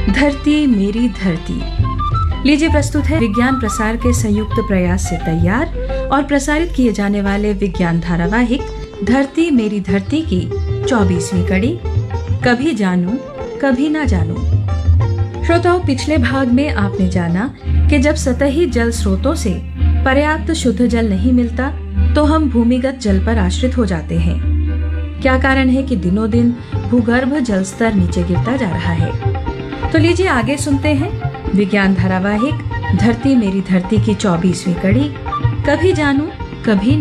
धरती मेरी धरती। लीजिए प्रस्तुत है विज्ञान प्रसार के संयुक्त प्रयास से तैयार और प्रसारित किए जाने वाले विज्ञान धारावाहिक धरती मेरी धरती की 24वीं कड़ी, कभी जानूं कभी ना जानूं। श्रोताओं, पिछले भाग में आपने जाना कि जब सतही जल स्रोतों से पर्याप्त शुद्ध जल नहीं मिलता तो हम भूमिगत जल पर आश्रित हो जाते हैं। क्या कारण है कि दिनों दिन भूगर्भ जल स्तर नीचे गिरता जा रहा है? तो लीजिए आगे सुनते हैं विज्ञान धारावाहिक धरती मेरी धरती की 24वीं कड़ी, कभी जानूं कभी